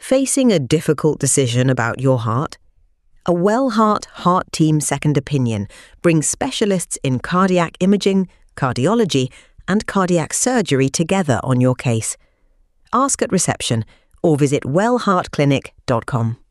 Facing a difficult decision about your heart? A Wellheart Heart Team Second Opinion brings specialists in cardiac imaging, cardiology, and cardiac surgery together on your case. Ask at reception or visit wellheartclinic.com.